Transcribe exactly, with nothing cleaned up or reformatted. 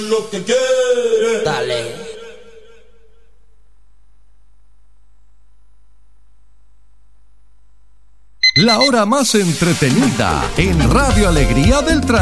Lo que quiere. Dale. La hora más entretenida en Radio Alegría del Tránsito.